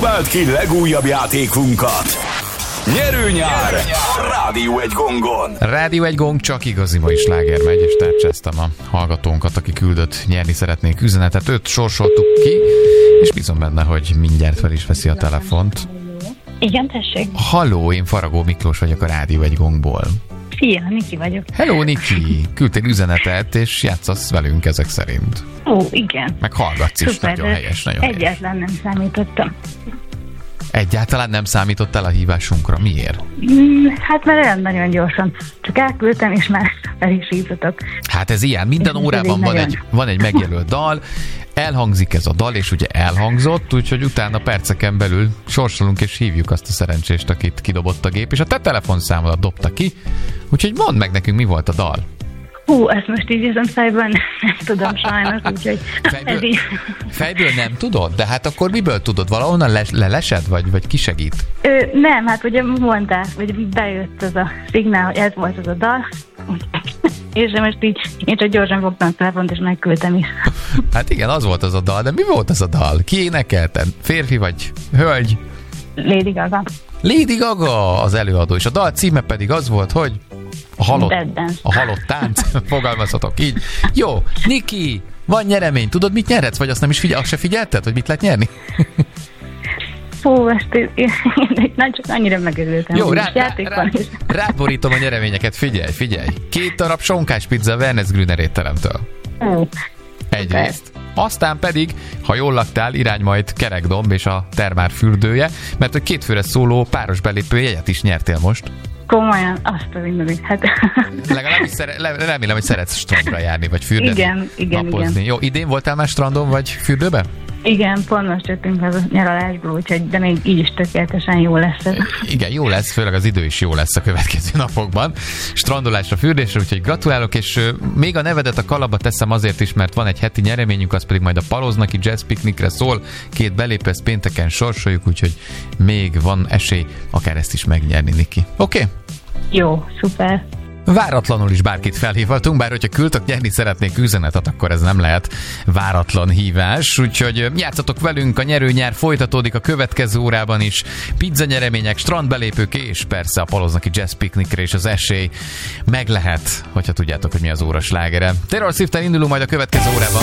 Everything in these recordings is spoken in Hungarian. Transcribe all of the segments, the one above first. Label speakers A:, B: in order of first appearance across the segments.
A: Próbáld ki legújabb játékunkat! Nyerő nyár a Rádió Egy Gongon.
B: Rádió Egy Gong, csak igazi ma is sláger megy, és tárcsáztam a hallgatónkat, aki küldött nyerni szeretnék üzenetet. Őt sorsoltuk ki, és bízom benne, hogy mindjárt fel is veszi a telefont.
C: Igen, tessék.
B: Halló, én Faragó Miklós vagyok a Rádió Egy Gongból.
C: Szia, Niki vagyok.
B: Hello, Niki! Küldtél üzenetet, és játszasz velünk ezek szerint.
C: Ó, igen.
B: Meg hallgatsz is,
C: Szuper,
B: nagyon helyes, nagyon helyes.
C: Egyáltalán nem számítottam.
B: Egyáltalán nem számítottál a hívásunkra? Miért?
C: Hát mert olyan nagyon gyorsan. Csak elküldtem, és már el is hívtatok.
B: Hát ez ilyen, minden órában van egy megjelölt dal, elhangzik ez a dal, és ugye elhangzott, úgyhogy utána perceken belül sorsolunk és hívjuk azt a szerencsést, akit kidobott a gép, és a te telefonszámodat dobta ki, úgyhogy mondd meg nekünk, mi volt a dal.
C: Hú, ezt most így viszont fejben nem tudom sajnos, úgyhogy
B: fejből nem tudod? De hát akkor miből tudod? Valahonnan lelesed, vagy ki segít?
C: Nem, hát ugye mondták, hogy bejött az a szignál, hogy ez volt az a dal, és most így én csak gyorsan fogtam a telefont, és megküldtem is.
B: Hát igen, az volt az a dal, de mi volt az a dal? Ki énekelte? Férfi vagy hölgy?
C: Lady Gaga.
B: Lady Gaga az előadó, és a dal címe pedig az volt, hogy a halott tánc, fogalmazhatok így. Jó, Niki, van nyeremény, tudod mit nyerhetsz, vagy azt nem is azt se figyelted, hogy mit lehet nyerni?
C: Fú, ezt nem csak annyira megörültem.
B: Jó, ráborítom a nyereményeket, figyelj. 2 darab sonkás pizza Wernes Grüner étteremtől. Egyrészt. Aztán pedig, ha jól laktál, irány majd Kerekdomb és a termár fürdője, mert hogy 2 főre szóló páros belépő jegyet is nyertél most.
C: Komolyan, azt a mindenit. Hát.
B: Legalábbis remélem, hogy szeretsz strandra járni, vagy fürdeni, napozni. Jó, idén voltál már strandon, vagy fürdőben? Igen,
C: pont most jöttünk az a nyaralásból, úgyhogy de még így is tökéletesen jó lesz ez.
B: Igen, jó lesz, főleg az idő is jó lesz a következő napokban. Strandolásra, fürdésre, úgyhogy gratulálok, és még a nevedet a kalapba teszem azért is, mert van egy heti nyereményünk, az pedig majd a Paloznaki Jazz Piknikre szól. 2 belépő, ezt pénteken sorsoljuk, úgyhogy még van esély akár ezt is megnyerni, Niki. Oké?
C: Jó, szuper.
B: Váratlanul is bárkit felhívhatunk, bár hogyha küldtök nyerni szeretnék üzenetet, akkor ez nem lehet váratlan hívás, úgyhogy játszatok velünk, a nyerő-nyár folytatódik a következő órában is, pizza nyeremények, strandbelépők és persze a Paloznaki Jazz Piknikre is az esély meg lehet, hogyha tudjátok, hogy mi az óra slágere. Taylor Swift-tel indulunk majd a következő órában.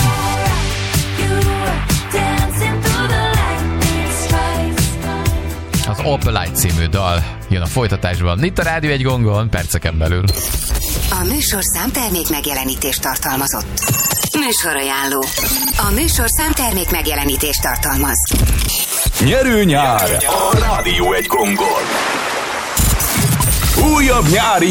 B: Az Opal Light című dal jön a folytatásban. Itt a Rádió Egy Gongon, perceken belül.
D: A műsorszám termék megjelenítést tartalmazott. Műsorajánló. A műsorszám termék megjelenítést tartalmaz.
A: Nyerő nyár a Rádió Egy Gongon. Újabb nyári